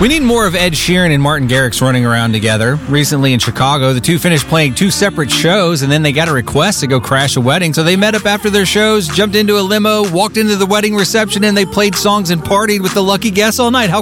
We need more of Ed Sheeran and Martin Garrix running around together. Recently in Chicago, the two finished playing two separate shows, and then they got a request to go crash a wedding. So they met up after their shows, jumped into a limo, walked into the wedding reception, and they played songs and partied with the lucky guests all night. How